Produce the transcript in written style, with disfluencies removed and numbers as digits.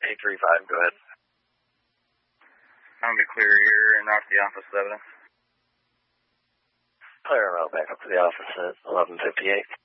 835, go ahead. I'm going to be clear here and off the office 7. Clear, I'll back up to the office at 11:58.